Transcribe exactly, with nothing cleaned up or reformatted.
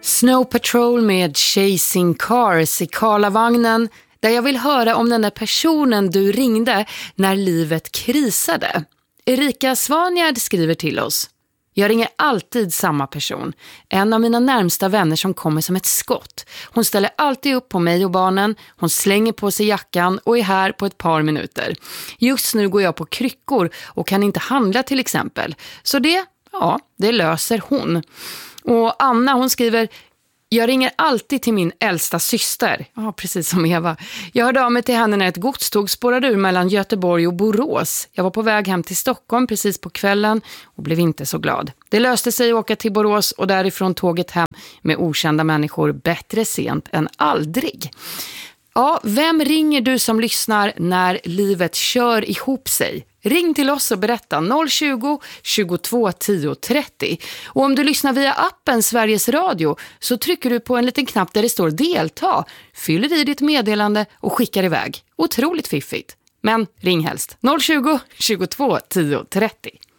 Snow Patrol med Chasing Cars i Karlavagnen, där jag vill höra om den där personen du ringde när livet krisade. Erika Svanjärd skriver till oss. Jag ringer alltid samma person. En av mina närmsta vänner som kommer som ett skott. Hon ställer alltid upp på mig och barnen. Hon slänger på sig jackan och är här på ett par minuter. Just nu går jag på kryckor och kan inte handla till exempel. Så det, ja, det löser hon. Och Anna, hon skriver: jag ringer alltid till min äldsta syster. Ja, precis som Eva. Jag hörde av mig till henne när ett godståg spårade ur mellan Göteborg och Borås. Jag var på väg hem till Stockholm precis på kvällen och blev inte så glad. Det löste sig att åka till Borås och därifrån tåget hem med okända människor. Bättre sent än aldrig. Ja, vem ringer du som lyssnar när livet kör ihop sig? Ring till oss och berätta noll tjugo, tjugotvå, tio, trettio. Och om du lyssnar via appen Sveriges Radio så trycker du på en liten knapp där det står delta, fyller i ditt meddelande och skickar iväg. Otroligt fiffigt. Men ring helst noll tjugo, tjugotvå, tio, trettio.